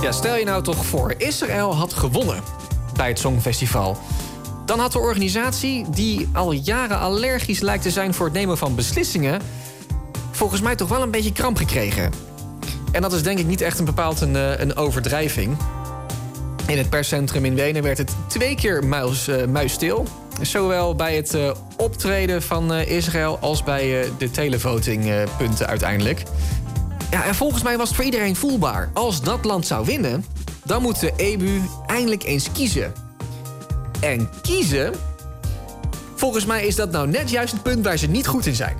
Ja, stel je nou toch voor, Israël had gewonnen bij het Songfestival. Dan had de organisatie, die al jaren allergisch lijkt te zijn voor het nemen van beslissingen, volgens mij toch wel een beetje kramp gekregen. En dat is denk ik niet echt een overdrijving. In het perscentrum in Wenen werd het 2 keer muisstil. Zowel bij het optreden van Israël als bij de televotingpunten uiteindelijk. Ja, en volgens mij was het voor iedereen voelbaar. Als dat land zou winnen, dan moet de EBU eindelijk eens kiezen. En kiezen, volgens mij is dat nou net juist het punt waar ze niet goed in zijn.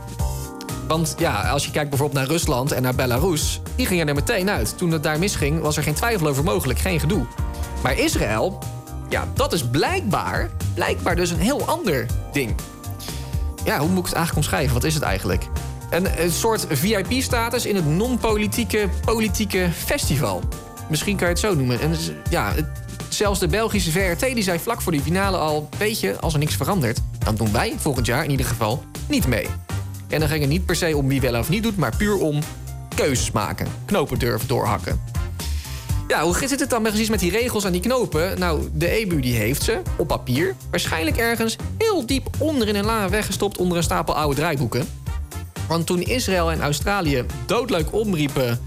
Want ja, als je kijkt bijvoorbeeld naar Rusland en naar Belarus, die gingen er meteen uit. Toen het daar misging, was er geen twijfel over mogelijk, geen gedoe. Maar Israël, ja, dat is blijkbaar dus een heel ander ding. Ja, hoe moet ik het eigenlijk omschrijven? Wat is het eigenlijk? Een soort VIP-status in het non-politieke festival. Misschien kan je het zo noemen. En ja, zelfs de Belgische VRT die zei vlak voor die finale al, weet je, als er niks verandert, dan doen wij volgend jaar in ieder geval niet mee. En dan ging het niet per se om wie wel of niet doet, maar puur om keuzes maken. Knopen durven doorhakken. Ja, hoe zit het dan precies met die regels en die knopen? Nou, de EBU die heeft ze, op papier, waarschijnlijk ergens heel diep onder in een la weggestopt onder een stapel oude draaiboeken. Want toen Israël en Australië doodleuk omriepen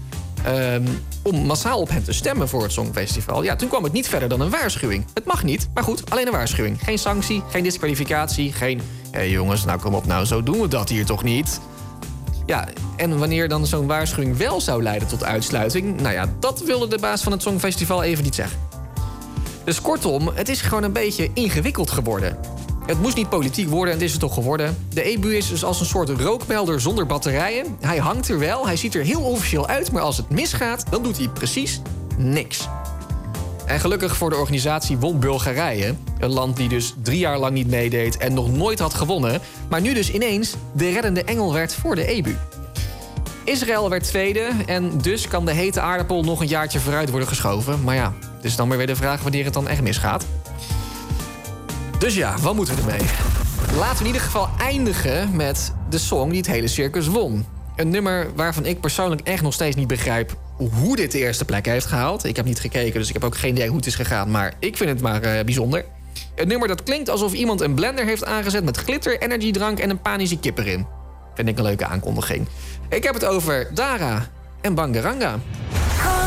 om massaal op hen te stemmen voor het Songfestival, ja, toen kwam het niet verder dan een waarschuwing. Het mag niet, maar goed, alleen een waarschuwing. Geen sanctie, geen disqualificatie, geen hé jongens, nou kom op nou, zo doen we dat hier toch niet? Ja, en wanneer dan zo'n waarschuwing wel zou leiden tot uitsluiting, nou ja, dat wilde de baas van het Songfestival even niet zeggen. Dus kortom, het is gewoon een beetje ingewikkeld geworden. Het moest niet politiek worden en het is het toch geworden. De EBU is dus als een soort rookmelder zonder batterijen. Hij hangt er wel, hij ziet er heel officieel uit, maar als het misgaat, dan doet hij precies niks. En gelukkig voor de organisatie won Bulgarije. Een land die dus 3 jaar lang niet meedeed en nog nooit had gewonnen, maar nu dus ineens de reddende engel werd voor de EBU. Israël werd tweede en dus kan de hete aardappel nog een jaartje vooruit worden geschoven. Maar ja, het is dan maar weer de vraag wanneer het dan echt misgaat. Dus ja, wat moeten we ermee? Laten we in ieder geval eindigen met de song die het hele circus won. Een nummer waarvan ik persoonlijk echt nog steeds niet begrijp hoe dit de eerste plek heeft gehaald. Ik heb niet gekeken, dus ik heb ook geen idee hoe het is gegaan, maar ik vind het maar bijzonder. Een nummer dat klinkt alsof iemand een blender heeft aangezet met glitter, energiedrank en een panische kip erin. Vind ik een leuke aankondiging. Ik heb het over Dara en Bangaranga.